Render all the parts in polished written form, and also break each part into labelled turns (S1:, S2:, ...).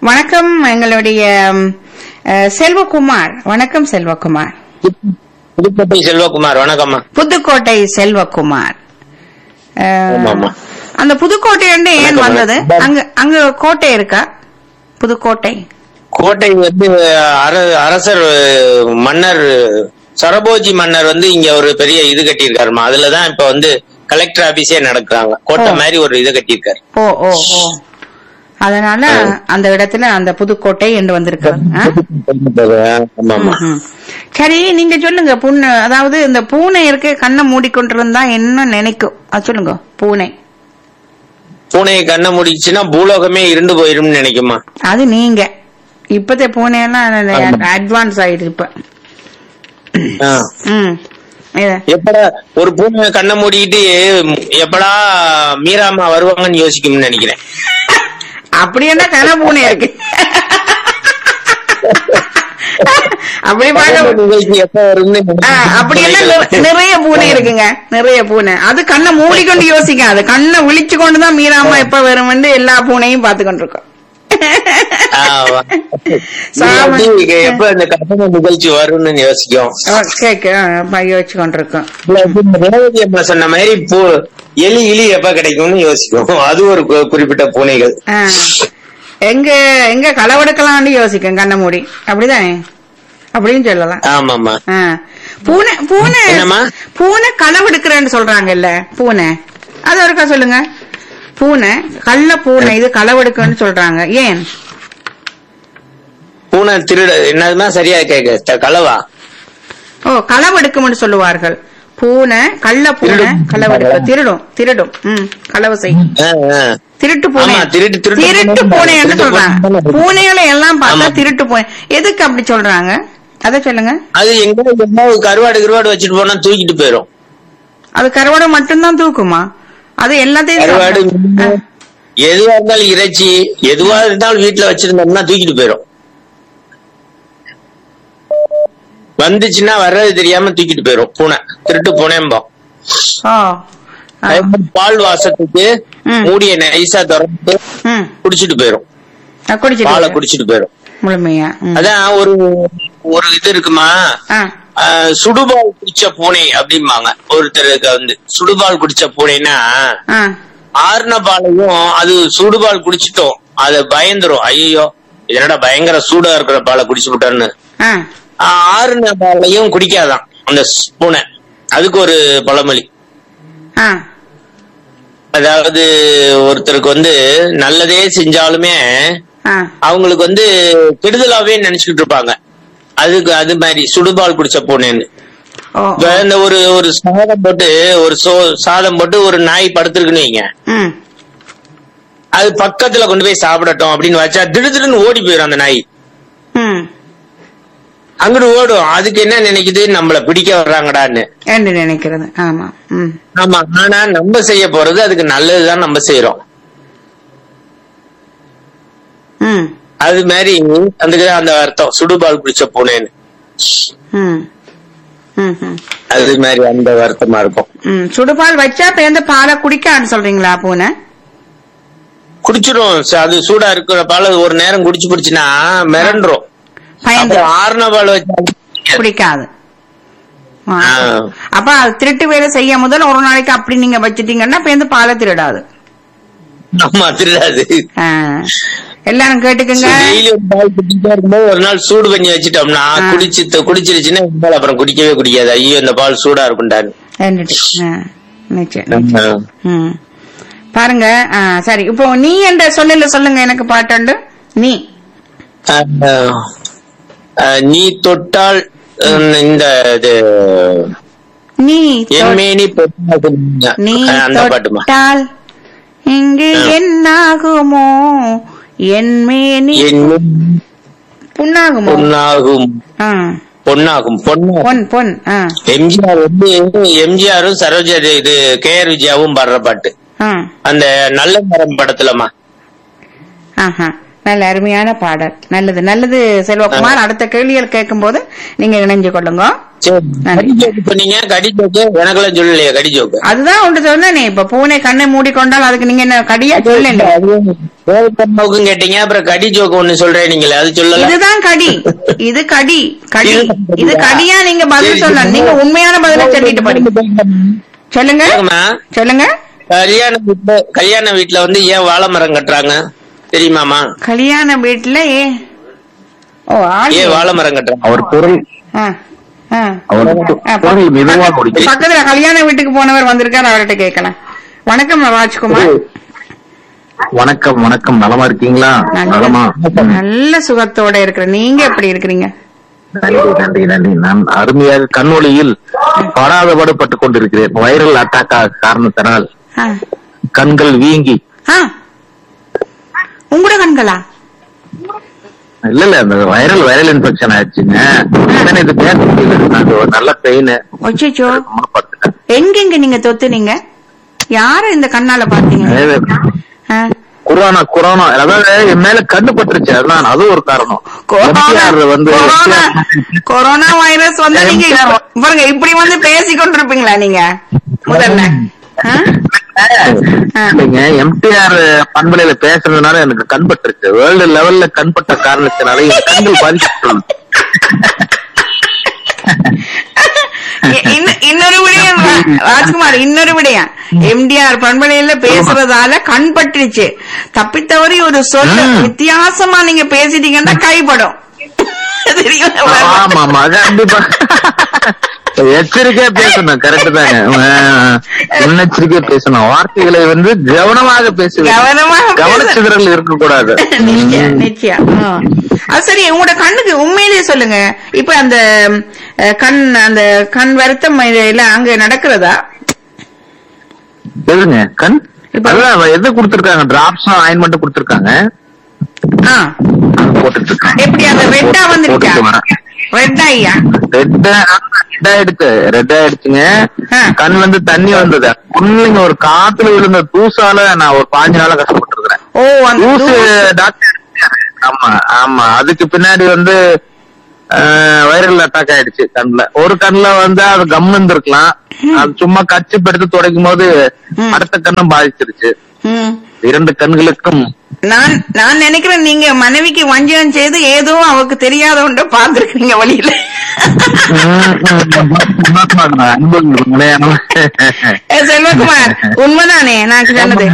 S1: வணக்கம் எங்களுடைய செல்வகுமார். வணக்கம் செல்வகுமார்.
S2: புதுக்கோட்டை செல்வகுமார். வணக்கம்மா.
S1: புதுக்கோட்டை செல்வகுமார். அந்த புதுக்கோட்டை ஏன் வந்தது? அங்க கோட்டை இருக்கா? புதுக்கோட்டை
S2: கோட்டை வந்து அரசர் மன்னர் சரபோஜி மன்னர் வந்து இங்க ஒரு பெரிய இது கட்டியிருக்காருமா. அதுலதான் இப்ப வந்து கலெக்டர் ஆபீஸே நடக்கிறாங்க. கோட்டை மாதிரி ஒரு இது கட்டியிருக்காரு.
S1: ஓ ஓ ஓ அதனால அந்த இடத்துல அந்த புதுக்கோட்டை என்று வந்திருக்காங்க. சரி, நீங்க சொல்லுங்க. பூனை, அதாவது இந்த பூனை இருக்கு, கண்ணை மூடிக்கொண்டிருந்தா என்ன நினைக்கும்? அது சொல்லுங்க.
S2: பூனையை கண்ணை மூடிச்சுன்னா பூலோகமே இருண்டு போயிரும் நினைக்குமா?
S1: அது நீங்க இப்பதே பூனையெல்லாம் அட்வான்ஸ் ஆயிடுச்சு இப்ப.
S2: எப்படா ஒரு பூனை கண்ணை மூடிட்டு எப்படா மீராமா வருவாங்கன்னு யோசிக்கும்னு நினைக்கிறேன்.
S1: அப்படி என்ன கன பூனை இருக்கு? அப்படி அப்படி எல்லாம் நிறைய பூனை இருக்குங்க, நிறைய பூனை. அது கண்ணை மூடிக்கொண்டு யோசிக்காது, கண்ணை விழிச்சு கொண்டுதான் மீராமா எப்ப வரும் எல்லா பூனையும் பாத்து கொண்டிருக்கோம்.
S2: நிகழ்ச்சி வரும்னு யோசிக்கும்,
S1: யோசிச்சு கொண்டிருக்கோம்.
S2: சொன்ன மாதிரி எலி எப்ப கிடைக்கும்னு யோசிக்கும். அது ஒரு குறிப்பிட்ட பூனைகள்.
S1: எங்க எங்க களவெடுக்கலாம்னு யோசிக்கும் கண்ணை மூடி. அப்படிதானே? அப்படின்னு சொல்லலாம்.
S2: ஆமாமா.
S1: பூனை பூனை பூனை களவெடுக்கிறேன்னு சொல்றாங்கல்ல, பூனை அது ஒருக்கா சொல்லுங்க. பூனை கள்ள பூனை இது களவெடுக்குன்னு சொல்றாங்க. ஏன்?
S2: பூனை திருட என்னதுன்னா சரியா கேட்க களவா?
S1: ஓ, களவெடுக்கும்னு சொல்லுவார்கள். பூனை கள்ள பூனை களவெடுக்க திருடும் களவு செய்யும். திருட்டு பூனை திருட்டு பூனைன்னு சொல்றாங்க. பூனைகளை எல்லாம் பார்த்தா திருட்டு பூனை. எதுக்கு அப்படி சொல்றாங்க? அத சொல்லுங்க.
S2: அது எங்க கருவாடு வச்சுட்டு போனா தூக்கிட்டு போயிரும்.
S1: அது கருவாடு மட்டும்தான் தூக்குமா? அது எல்லாத்தையும்
S2: எதுவா இருந்தாலும் இறைச்சி எதுவா இருந்தாலும் வீட்டுல வச்சிருந்தோம்னா தூக்கிட்டு போயிரும். வந்துச்சுன்னா வர்றது தெரியாம தூக்கிட்டு போயிரும் பூனை. திருட்டு பூனைம்போம். பால் வாசத்துக்கு மூடிய நைசா திறந்து குடிச்சிட்டு போயிரும். பாலை குடிச்சிட்டு போயிரும்
S1: முழுமையா.
S2: அதான் ஒரு இது இருக்குமா, சுடுபால் குடிச்ச பூனை அப்படிம்பாங்க. ஒருத்தருக்கு வந்து சுடுபால் குடிச்ச பூனைன்னா ஆறுன பாலையும் அது சுடுபால் குடிச்சிட்டோம், அது பயந்துரும். ஐயோ என்னடா பயங்கர சூடா இருக்கிற பாலை குடிச்சு விட்டாருன்னு. ஆறுன பாலையும் குடிக்காதான் அந்த பூனை. அதுக்கு ஒரு பழமொழி. அதாவது ஒருத்தருக்கு வந்து நல்லதே செஞ்சாலுமே அவங்களுக்கு வந்து கெடுதலாவே நினைச்சுக்கிட்டு இருப்பாங்க. அதுக்கு அது மாதிரி சுடுபால் குடிச்ச பூனைன்னு. இந்த ஒரு சாதம் போட்டு சாதம் போட்டு ஒரு நாய் படுத்திருக்குன்னு வைங்க, அது பக்கத்துல கொண்டு போய் சாப்பிடட்டும் அப்படின்னு வச்சா திடுதிடுன்னு ஓடி போயிடும் அந்த நாய். அங்கிட்டு ஓடும். அதுக்கு என்ன நினைக்குது, நம்மள பிடிக்க வர்றாங்கடான்னு
S1: நினைக்கிறது. ஆமா
S2: ஆமா. ஆனா நம்ம செய்ய போறது அதுக்கு நல்லதுதான் நம்ம செய்யறோம். அது மாதிரி அந்த அர்த்தம் சுடுபால் குடிச்ச பூனைன்னு. அது மாதிரி அந்த வருத்தமா இருக்கும்.
S1: சுடுபால் வச்சா பேருந்து பாலை குடிக்கான்னு சொல்றீங்களா? பூனை
S2: குடிச்சிடும். அது சூடா இருக்கிற பால் ஒரு நேரம் குடிச்சு குடிச்சுன்னா மிரண்டுரும். ஆறுன பால் வச்சா
S1: குடிக்காது. அப்ப திருட்டு வேலை செய்ய முதல்ல ஒரு நாளைக்கு அப்படி நீங்க வச்சுட்டீங்கன்னா பேருந்து பாலை திருடாது.
S2: ஆமா, திருடாது.
S1: எல்லாரும் கேட்டுக்கங்க.
S2: ஒரு நாள் சூடு பண்ணி வச்சுட்டோம்னா குடிச்சிருச்சுன்னா அப்புறம் குடிக்கவே குடிக்காது. ஐயோ இந்த பால் சூடா இருக்கும்டான்னு
S1: பாருங்க. சரி, இப்போ நீ என்ற சொல்லுங்க எனக்கு பாட்டாண்டு.
S2: நீ தொட்டால் இந்த
S1: நீ
S2: அந்த பாட்டுமா
S1: இங்கு என்னாகுமோ என்மேனி புண்ணாகுமோ
S2: பொன்னாகும் பொன். எம்ஜிஆரும் சரோஜா இது KR விஜயாவும் பாடுற பாட்டு அந்த நல்ல மரம் படத்துலமா.
S1: நல்ல அருமையான பாடல். நல்லது நல்லது செல்வகுமார். அடுத்த கேள்விகள் கேட்கும் போது நீங்க இணைஞ்சு கொள்ளுங்க. அதுதான் ஒன்று சொன்னேனே, இப்ப பூனை கண்ணை மூடிக்கொண்டால் அதுக்கு நீங்க என்ன கடியா சொல்லல
S2: கேட்டீங்க, அப்புறம் கடி ஜோக்கு ஒண்ணு சொல்றேன் நீங்களே, அது சொல்லல. இதுதான்
S1: கடி, இது கடி கடி இது கடியா நீங்க பதில் சொல்லலாம். நீங்க உண்மையான பதில சொல்லிட்டு போறீங்க. சொல்லுங்க சொல்லுங்க.
S2: கல்யாண வீட்டுல வந்து ஏன் வாழை மரம் கட்டுறாங்க தெரியுமாமா?
S1: கல்யாண வீட்டுல ஏன்
S2: வாழை மரம் கட்டுறாங்க?
S3: அவர் பொருள்
S1: பக்கத்துல கல்யாண வீட்டுக்கு போனவர் வந்திருக்காரு, அவர்கிட்ட கேட்கலாம். வணக்கம் ராஜ்குமார்.
S3: வணக்கம் வணக்கம். நலமா இருக்கீங்களா? நலமா,
S1: நல்ல சுகத்தோட இருக்கிற. நீங்க எப்படி இருக்கிறீங்க?
S3: நன்றி நன்றி நன்றி. நான் அருமையாக கண்ணொளியில் படாதபாடுபட்டுக் கொண்டிருக்கிறேன். வைரல் அட்டாக் காரணத்தினால் கண்கள் வீங்கி.
S1: உங்களோட கண்களா?
S3: இல்ல இல்ல, அந்த வைரல் இன்ஃபெக்ஷன் ஆயிடுச்சுங்க. இது பேச முடியல, நல்ல பெயின்.
S1: எங்க நீங்க தொத்துனீங்க? யாரு இந்த கண்ணால பாத்தீங்க?
S3: கொரோனா அதாவது என் மேல கண்ணு பட்டுருச்சு, அதுதான் அது ஒரு காரணம். வந்து
S1: கொரோனா வைரஸ் வந்து நீங்க பாருங்க இப்படி வந்து பேசிக்கொண்டிருப்பீங்களா நீங்க? முதல்ல
S3: எம்டிஆர் பண்பலையில பேசுறதுனால எனக்கு கண்பட்டுருச்சு. வேர்ல்டு லெவல்ல கண்பட்ட காரணத்தினால என் கண்கள் பாதிக்கப்பட்டுள்ளது.
S1: இன்னொரு விடயம் ராஜ்குமார், இன்னொரு விடயம். எம்டிஆர் பண்பலையில பேசுறதால கண் பட்டுருச்சு. தப்பித்தவரை ஒரு சொல்ல வித்தியாசமா நீங்க பேசிட்டீங்கன்னா கைப்படும்.
S3: ஆமா ஆமா, கண்டிப்பா எச்சரிக்கையா பேசணும். கரெக்ட் தாங்க, முன்னெச்சரிக்கையா பேசணும். வார்த்தைகளை வந்து கவனமாக பேசணும், கவனச்சிதறல் இருக்கக்கூடாது.
S1: நிச்சயம். அது சரி, உங்களோட கண்ணுக்கு உண்மையிலேயே சொல்லுங்க, இப்ப அந்த கண் வருத்தம் எல்லாம் அங்க நடக்கிறதா?
S3: எதுங்க கண்? எது குடுத்திருக்காங்க? டிராப்ஸ் ஆயின்மெண்ட் குடுத்திருக்காங்க, போட்டுட்டு இருக்காங்க.
S1: எப்படி அந்த ரெட்டா வந்துருச்சா?
S3: ரெட் ஆயிடுச்சுங்க. கண் வந்து தண்ணி வந்தது. உண்மைங்க ஒரு காத்துல விழுந்த தூசால நான் ஒரு 5 நாளா கஷ்டப்பட்டு இருக்கிறேன். தூசு டாக்டர். ஆமா ஆமா, அதுக்கு பின்னாடி வந்து வைரல் அட்டாக் ஆயிடுச்சு கண்ணுல. ஒரு கண்ணுல வந்து அது கம்னு இருக்கலாம், அது சும்மா கச்சி எடுத்து துடைக்கும் போது அடுத்த கண்ணும் பாதிச்சிருச்சு. 2 கண்களுக்கும்
S1: நான் நினைக்கிறேன் நீங்க மனைவிக்கு வஞ்சகம் செய்து ஏதோ அவருக்கு தெரியாத ஒன்றை பார்த்திருக்கீங்க வழியில. செல்வகுமார், உண்மைதானே நான் சொன்னது?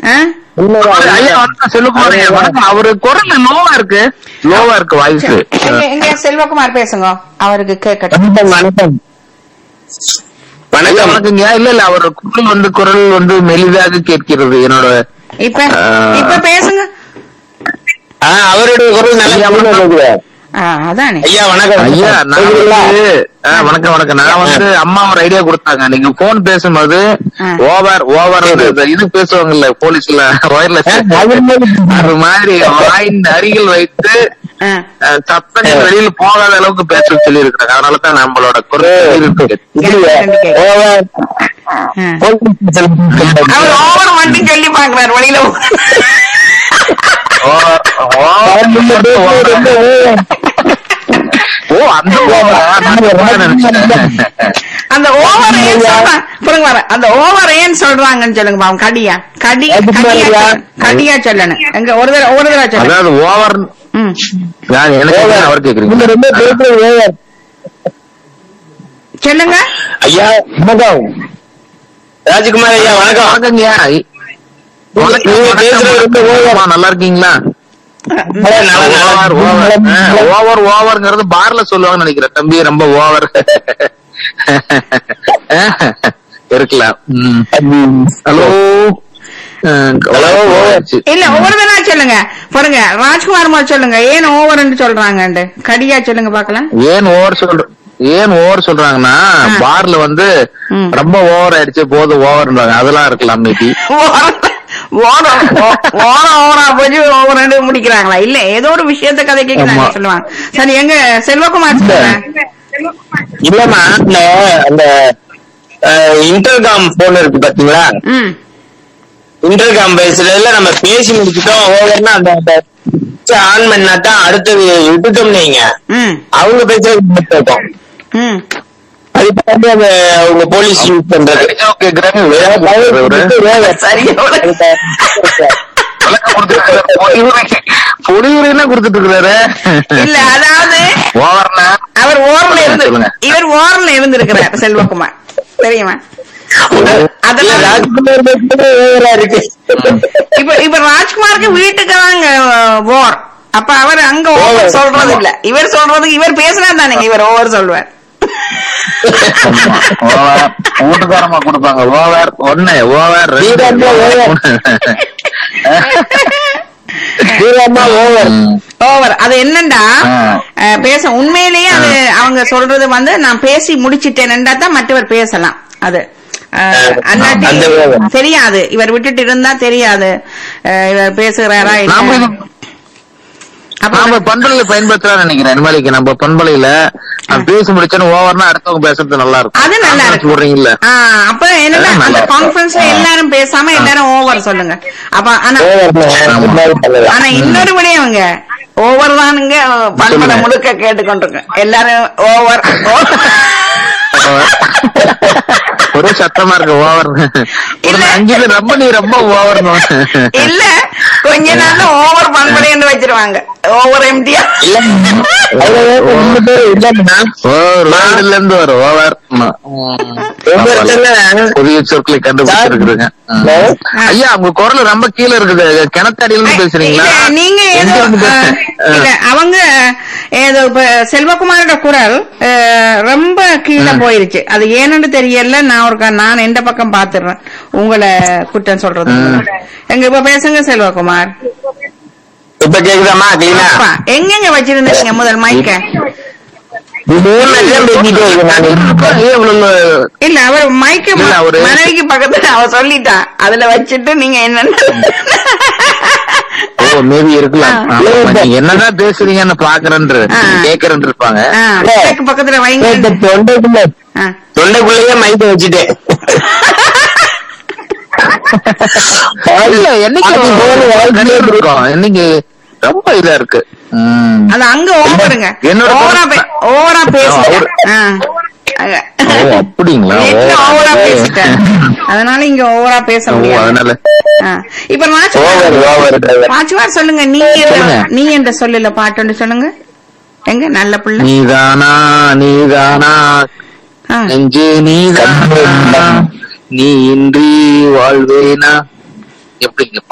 S3: அவரு குரல் லோவா இருக்கு வாய்ஸ்.
S1: எங்க செல்வகுமார் பேசுங்க, அவருக்கு கேட்கட்டும்.
S3: வணக்கம் வணக்கங்க. இல்ல இல்ல, அவர் குரல் வந்து மெலிதாக கேட்கிறது. என்னோட
S1: இப்ப பேசுங்க.
S2: அவருடைய குரல் நல்லா.
S1: அதானே.
S2: ஐயா வணக்கம்.
S3: ஐயா வணக்கம் வணக்கம். நான் வந்து அம்மா ஒரு ஐடியா கொடுத்தாங்க, நீங்க போன் பேசும்போது ஓவர் இது பேசுவாங்கல்ல போலீஸ்ல, ஒயர்லெஸ், அது மாதிரி வாயின் அருகில் வைத்து சத்தங்கள் வெளியில போகாத அளவுக்கு பேச சொல்லி இருக்கிறாங்க. அதனாலதான் நம்மளோட குரல் இருக்கு.
S1: ஓவர் மட்டும் சொல்லி பாக்குறாரு வழியில.
S3: அந்த ஓவர்
S1: ஏன் சொல்றாங்கன்னு சொல்லுங்க பாவம். கடியா சொல்லணும். எங்க ஒரு தடவை சொல்லுங்க.
S3: அதாவது ஓவர் அவர் கேக்குறீங்க
S1: சொல்லுங்க.
S2: ஐயா வணக்கம். ராஜ்குமார் ஐயா வணக்கம்.
S3: வணக்கங்க. நல்லா இருக்கீங்களா? ஓவர்ங்கிறது பார்ல சொல்லுவாங்கன்னு நினைக்கிறேன். தம்பி ரொம்ப ஓவர் இருக்கலாம். ஹலோ
S1: இல்ல, ஒவ்வொரு தடவை சொல்லுங்க. பாருங்க ராஜ்குமார் சொல்லுங்க, ஏன் ஓவர்ன்னு சொல்றாங்க? கடியா சொல்லுங்க பாக்கலாம்.
S3: ஏன் ஓவர் சொல்றாங்கன்னா, பார்ல வந்து ரொம்ப ஓவர் ஆயிடுச்சு, போதும் ஓவர் அதெல்லாம் இருக்கலாம். மேபி
S1: முடிக்கிறாங்களா? இல்ல, ஏதோ ஒரு விஷயத்த கதை கேட்க சொல்லுவாங்க. சரி, எங்க செல்வகுமார்
S2: இல்லமா, அந்த இன்டர்காம் போன் இருக்கு பாத்தீங்களா? இன்டர்காம் பேசுறதுல நம்ம பேசி முடிச்சுட்டோம். ஓவர்னா அந்த ஆன் பண்ணா தான் அடுத்தது விட்டுட்டோம் நீங்க அவங்க பேசுறது அவங்க போலீஸ் யூஸ் பண்றது
S3: பொடியுரைன்னா கொடுத்துட்டு இருக்கிறாரு.
S1: இல்ல அதாவது அவர் ஓரல இருந்து இவர் ஓரல இருந்திருக்கிறார் செல்வகுமார் தெரியுமா? இப்ப ராஜ்குமாருக்கு வீட்டுக்கு தாங்க ஓர். அப்ப அவர் அங்க ஓவர் சொல்றது இல்ல, இவர் சொல்றதுக்கு இவர் பேசினா தானே இவர் ஓவர் சொல்வார்.
S3: வீட்டுக்காரமா கொடுப்பாங்க ஓவர் ஒன்னு ஓவர்
S1: ஓவர். அது என்னண்டா பேச உண்மையிலேயே அது அவங்க சொல்றது வந்து நான் பேசி முடிச்சிட்டேன்டா தான் மற்றவர் பேசலாம். அது அல்லாட்டி தெரியாது, இவர் விட்டுட்டு இருந்தா தெரியாது இவர் பேசுறாரா இல்ல.
S3: நம்ம பண்பலையில பயன்படுத்தலாம் நினைக்கிறேன். நிர்மலிக்கு நம்ம பண்பலையில பேசி முடிச்சோன்னு ஓவர்னா அடுத்தவங்க பேசுறது நல்லா இருக்கும்.
S1: அது நல்லா இருக்கு சொல்றீங்கல்ல. அப்ப என்னன்னா அந்த கான்ஃபரன்ஸ்ல எல்லாரும் பேசாம எல்லாரும் ஓவர் சொல்லுங்க. அப்ப ஆனா இன்னொரு விட அவங்க ஓவர் தானுங்க பண்பலை முழுக்க கேட்டுக்கொண்டிருக்கேன் எல்லாரும் ஓவர்
S3: ஒரு சத்தமா இருக்கு ஓவர். அஞ்சு பேர் ரொம்ப நீ ரொம்ப ஓவர்
S1: இல்ல கொஞ்ச நாள் ஓவர் பண்பலைன்னு வச்சிருவாங்க. ஓவர் எம்டியா
S3: இருந்து வரும் ஓவர் புதிய சொற்களை கண்டுபிடிச்சிருக்குங்க. ஐயா உங்க குரல் ரொம்ப கீழே இருக்குது, கிணத்தடியில இருந்து பேசுறீங்களா?
S1: நீங்க இல்ல அவங்க ஏதோ இப்ப செல்வகுமாரோட குரல் ரொம்ப கீழே போயிருச்சு. அது ஏன்னு தெரியல. நான் எந்த பக்கம் பாத்துறேன் உங்களை குற்றம் சொல்றது. எங்க இப்ப பேசுங்க செல்வகுமார்.
S2: இப்ப கேக்குதாமா?
S1: எங்க வச்சிருந்தீங்க முதல் மைக்க? இல்ல அவர் மைக்க மனைவிக்கு பக்கத்துல அவ சொல்லிட்டா, அதுல வச்சுட்டு நீங்க என்னன்னு
S3: மேபி இருக்கலாம். என்னதான் பேசுறீங்கன்னு பாக்குறேன் கேக்குறேன் இருப்பாங்க.
S1: பக்கத்துல வைங்க,
S2: தொண்டைக்குள்ளேயே மைக்க வச்சுட்டேன்.
S3: என்னைக்கு ரொம்ப இதா இருக்கு.
S1: அது அங்க ஓவருங்க, ஓவரா பேசுறேன்.
S3: அப்படிங்களா?
S1: ஓவரா பேசிட்டேன், அதனால இங்க ஓவரா பேச முடியாது. இப்ப ராஜ்குமார் சொல்லுங்க, நீ என்ற சொல்லல பாட்டு சொல்லுங்க. எங்க நல்ல பிள்ளை
S3: நீதானா நீதானா நெஞ்சு நீதானா நீ இன்றி வாழ்வேனா எப்படிங்க?